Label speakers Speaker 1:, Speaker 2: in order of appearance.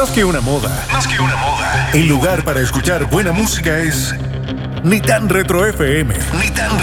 Speaker 1: Más que una moda. El lugar para escuchar buena música es Ni Tan Retro FM. Ni Tan